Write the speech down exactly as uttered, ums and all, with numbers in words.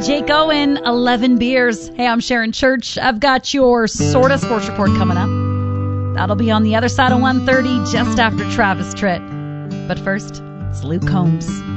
and Jake Owen, eleven beers. Hey, I'm Sharon Church. I've got your Sorta Sports Report coming up. That'll be on the other side of one thirty, just after Travis Tritt. But first, it's Luke Combs.